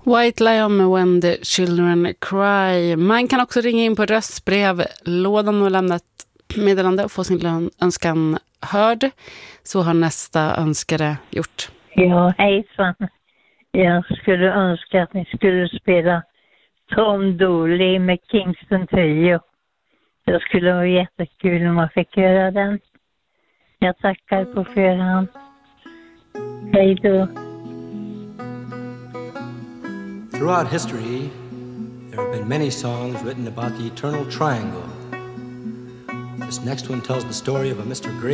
White Lion med When the Children Cry. Man kan också ringa in på röstbrevlådan och lämna ett meddelande och få sin önskan hörd. Så har nästa önskare gjort. Ja, hejsan. Jag skulle önska att ni skulle spela Tom Dooley med Kingston Trio. Det skulle vara jättekul om man fick göra den. Jag tackar på förhand. Hej då. Throughout history, there have been many songs written about the eternal triangle. This next one tells the story of a Mr. Gray.